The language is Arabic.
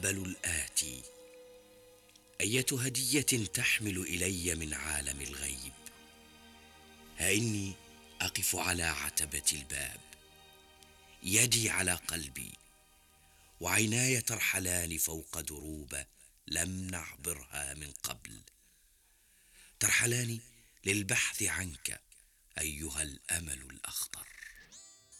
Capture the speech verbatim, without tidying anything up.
أقبل الآتي. أية هدية تحمل إلي من عالم الغيب. ها إني أقف على عتبة الباب، يدي على قلبي، وعيناي ترحلان فوق دروب لم نعبرها من قبل، ترحلان للبحث عنك أيها الأمل الأخضر.